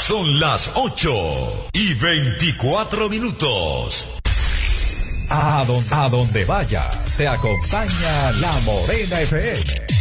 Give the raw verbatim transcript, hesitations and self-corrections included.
Son las ocho y veinticuatro minutos. A, don, a donde vaya, se acompaña La Morena F M.